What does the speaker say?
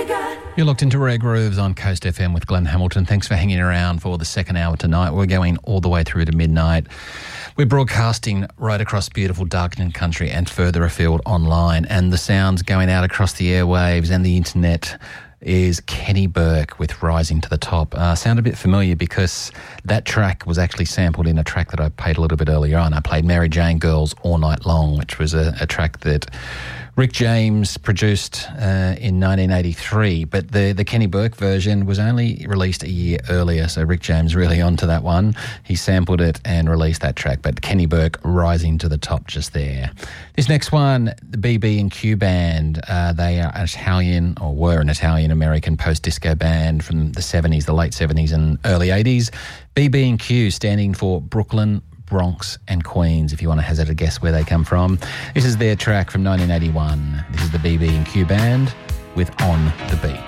You're locked into Rare Grooves on Coast FM with Glenn Hamilton. Thanks for hanging around for the second hour tonight. We're going all the way through to midnight. We're broadcasting right across beautiful Darkton country and further afield online, and the sounds going out across the airwaves and the internet is Kenny Burke with Rising to the Top. Sound a bit familiar because that track was actually sampled in a track that I played a little bit earlier on. I played Mary Jane Girls All Night Long, which was a track that Rick James produced in 1983, but the Kenny Burke version was only released a year earlier, so Rick James really onto that one. He sampled it and released that track, but Kenny Burke Rising to the Top just there. This next one, the BB&Q Band, they are Italian, or were an Italian-American post-disco band from the 70s, the late 70s and early 80s. BB&Q standing for Brooklyn, Bronx and Queens, if you want to hazard a guess where they come from. This is their track from 1981. This is the BB&Q Band with On the Beat.